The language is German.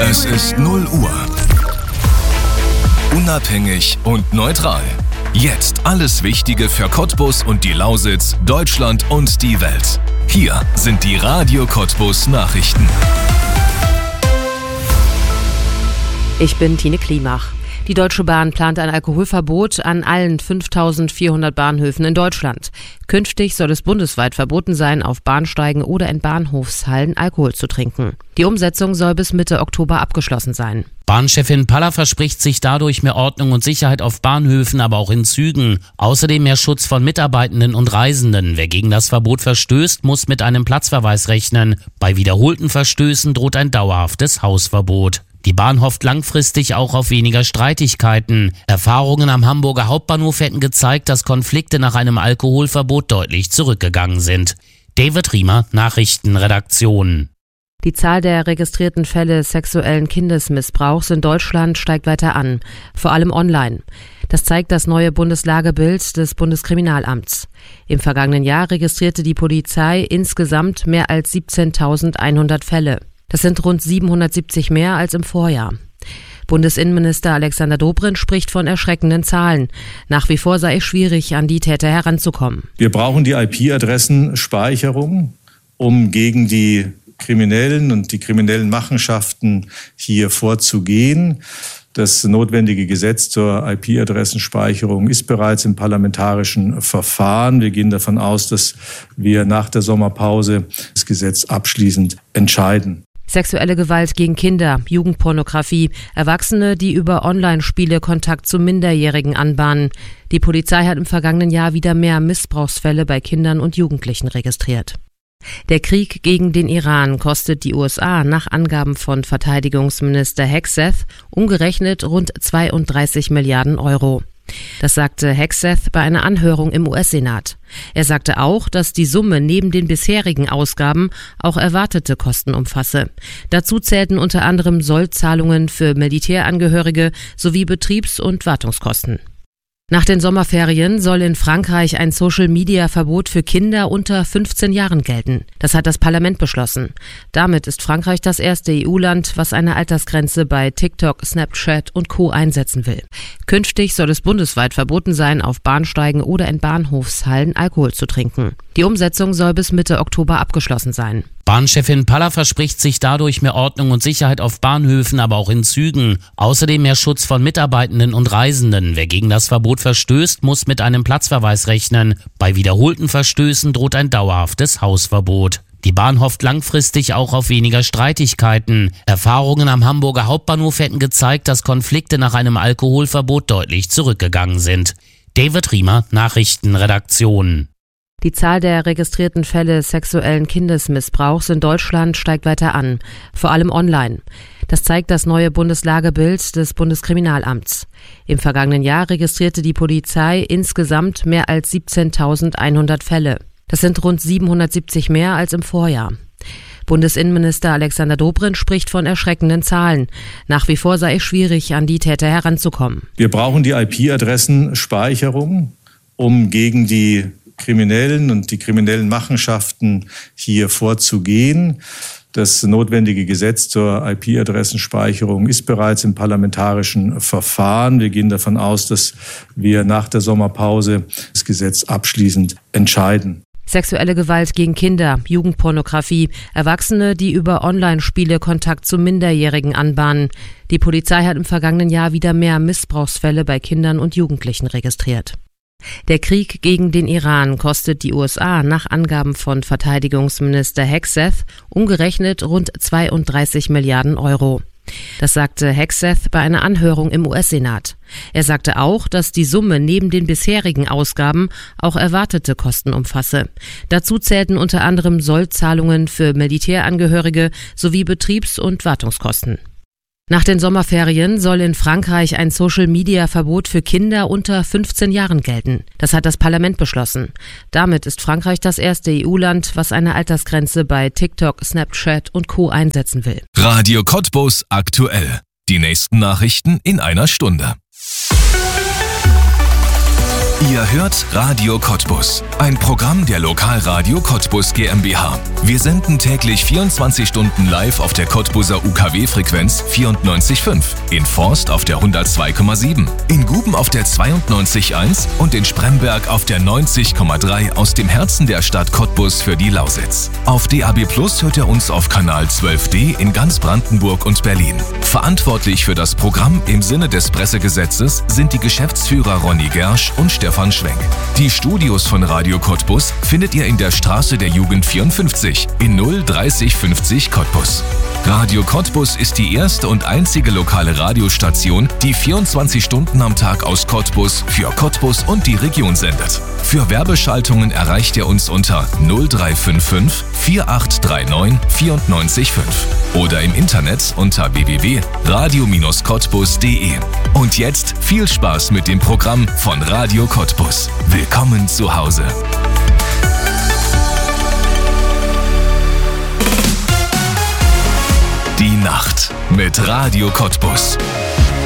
Es ist 0 Uhr. Unabhängig und neutral. Jetzt alles Wichtige für Cottbus und die Lausitz, Deutschland und die Welt. Hier sind die Radio Cottbus Nachrichten. Ich bin Tine Klimach. Die Deutsche Bahn plant ein Alkoholverbot an allen 5.400 Bahnhöfen in Deutschland. Künftig soll es bundesweit verboten sein, auf Bahnsteigen oder in Bahnhofshallen Alkohol zu trinken. Die Umsetzung soll bis Mitte Oktober abgeschlossen sein. Bahnchefin Paller verspricht sich dadurch mehr Ordnung und Sicherheit auf Bahnhöfen, aber auch in Zügen. Außerdem mehr Schutz von Mitarbeitenden und Reisenden. Wer gegen das Verbot verstößt, muss mit einem Platzverweis rechnen. Bei wiederholten Verstößen droht ein dauerhaftes Hausverbot. Die Bahn hofft langfristig auch auf weniger Streitigkeiten. Erfahrungen am Hamburger Hauptbahnhof hätten gezeigt, dass Konflikte nach einem Alkoholverbot deutlich zurückgegangen sind. David Riemer, Nachrichtenredaktion. Die Zahl der registrierten Fälle sexuellen Kindesmissbrauchs in Deutschland steigt weiter an, vor allem online. Das zeigt das neue Bundeslagebild des Bundeskriminalamts. Im vergangenen Jahr registrierte die Polizei insgesamt mehr als 17.100 Fälle. Das sind rund 770 mehr als im Vorjahr. Bundesinnenminister Alexander Dobrindt spricht von erschreckenden Zahlen. Nach wie vor sei es schwierig, an die Täter heranzukommen. Wir brauchen die IP-Adressenspeicherung, um gegen die Kriminellen und die kriminellen Machenschaften hier vorzugehen. Das notwendige Gesetz zur IP-Adressenspeicherung ist bereits im parlamentarischen Verfahren. Wir gehen davon aus, dass wir nach der Sommerpause das Gesetz abschließend entscheiden. Sexuelle Gewalt gegen Kinder, Jugendpornografie, Erwachsene, die über Online-Spiele Kontakt zu Minderjährigen anbahnen. Die Polizei hat im vergangenen Jahr wieder mehr Missbrauchsfälle bei Kindern und Jugendlichen registriert. Der Krieg gegen den Iran kostet die USA nach Angaben von Verteidigungsminister Hegseth umgerechnet rund 32 Milliarden Euro. Das sagte Hegseth bei einer Anhörung im US-Senat. Er sagte auch, dass die Summe neben den bisherigen Ausgaben auch erwartete Kosten umfasse. Dazu zählten unter anderem Sollzahlungen für Militärangehörige sowie Betriebs- und Wartungskosten. Nach den Sommerferien soll in Frankreich ein Social-Media-Verbot für Kinder unter 15 Jahren gelten. Das hat das Parlament beschlossen. Damit ist Frankreich das erste EU-Land, was eine Altersgrenze bei TikTok, Snapchat und Co. einsetzen will. Künftig soll es bundesweit verboten sein, auf Bahnsteigen oder in Bahnhofshallen Alkohol zu trinken. Die Umsetzung soll bis Mitte Oktober abgeschlossen sein. Bahnchefin Paller verspricht sich dadurch mehr Ordnung und Sicherheit auf Bahnhöfen, aber auch in Zügen. Außerdem mehr Schutz von Mitarbeitenden und Reisenden. Wer gegen das Verbot verstößt, muss mit einem Platzverweis rechnen. Bei wiederholten Verstößen droht ein dauerhaftes Hausverbot. Die Bahn hofft langfristig auch auf weniger Streitigkeiten. Erfahrungen am Hamburger Hauptbahnhof hätten gezeigt, dass Konflikte nach einem Alkoholverbot deutlich zurückgegangen sind. David Riemer, Nachrichtenredaktion. Die Zahl der registrierten Fälle sexuellen Kindesmissbrauchs in Deutschland steigt weiter an, vor allem online. Das zeigt das neue Bundeslagebild des Bundeskriminalamts. Im vergangenen Jahr registrierte die Polizei insgesamt mehr als 17.100 Fälle. Das sind rund 770 mehr als im Vorjahr. Bundesinnenminister Alexander Dobrindt spricht von erschreckenden Zahlen. Nach wie vor sei es schwierig, an die Täter heranzukommen. Wir brauchen die IP-Adressenspeicherung, um gegen die Kriminellen und die kriminellen Machenschaften hier vorzugehen. Das notwendige Gesetz zur IP-Adressenspeicherung ist bereits im parlamentarischen Verfahren. Wir gehen davon aus, dass wir nach der Sommerpause das Gesetz abschließend entscheiden. Sexuelle Gewalt gegen Kinder, Jugendpornografie, Erwachsene, die über Online-Spiele Kontakt zu Minderjährigen anbahnen. Die Polizei hat im vergangenen Jahr wieder mehr Missbrauchsfälle bei Kindern und Jugendlichen registriert. Der Krieg gegen den Iran kostet die USA nach Angaben von Verteidigungsminister Hegseth umgerechnet rund 32 Milliarden Euro. Das sagte Hegseth bei einer Anhörung im US-Senat. Er sagte auch, dass die Summe neben den bisherigen Ausgaben auch erwartete Kosten umfasse. Dazu zählten unter anderem Sollzahlungen für Militärangehörige sowie Betriebs- und Wartungskosten. Nach den Sommerferien soll in Frankreich ein Social-Media-Verbot für Kinder unter 15 Jahren gelten. Das hat das Parlament beschlossen. Damit ist Frankreich das erste EU-Land, was eine Altersgrenze bei TikTok, Snapchat und Co. einsetzen will. Radio Cottbus aktuell. Die nächsten Nachrichten in einer Stunde. Ihr hört Radio Cottbus, ein Programm der Lokalradio Cottbus GmbH. Wir senden täglich 24 Stunden live auf der Cottbuser UKW-Frequenz 94,5, in Forst auf der 102,7, in Guben auf der 92,1 und in Spremberg auf der 90,3 aus dem Herzen der Stadt Cottbus für die Lausitz. Auf DAB+ hört ihr uns auf Kanal 12D in ganz Brandenburg und Berlin. Verantwortlich für das Programm im Sinne des Pressegesetzes sind die Geschäftsführer Ronny Gersch und Stefan Schwenk. Die Studios von Radio Cottbus findet ihr in der Straße der Jugend 54 in 03050 Cottbus. Radio Cottbus ist die erste und einzige lokale Radiostation, die 24 Stunden am Tag aus Cottbus für Cottbus und die Region sendet. Für Werbeschaltungen erreicht ihr uns unter 0355 4839 94,5 oder im Internet unter www.radio-cottbus.de. Und jetzt viel Spaß mit dem Programm von Radio Cottbus. Willkommen zu Hause. Die Nacht mit Radio Cottbus.